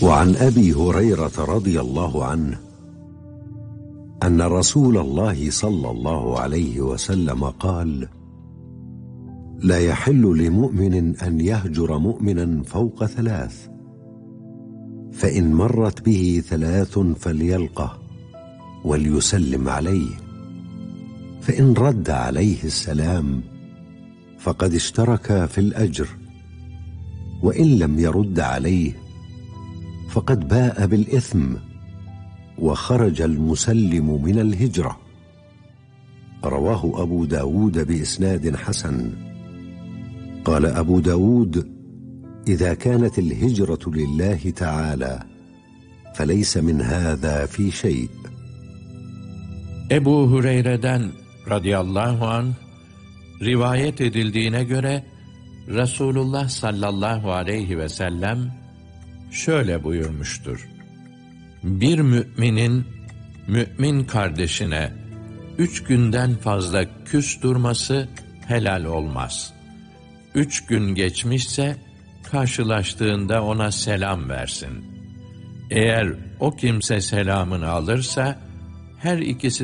وعن أبي هريرة رضي الله عنه أن رسول الله صلى الله عليه وسلم قال: لا يحل لمؤمن أن يهجر مؤمنا فوق 3، فإن مرت به 3 فليلقه وليسلم عليه، فإن رد عليه السلام فقد اشترك في الأجر، وإن لم يرد عليه فقد باء بالإثم وخرج المسلم من الهجرة. رواه أبو داود بإسناد حسن. قال أبو داود: إذا كانت الهجرة لله تعالى فليس من هذا في شيء. Ebu Hureyre'den radıyallahu anh rivayet edildiğine göre Resulullah sallallahu aleyhi ve sellem şöyle buyurmuştur: Bir müminin mümin kardeşine 3 günden fazla küs durması helal olmaz. 3 gün geçmişse karşılaştığında ona selam versin. Eğer o kimse selamını alırsa her ikisi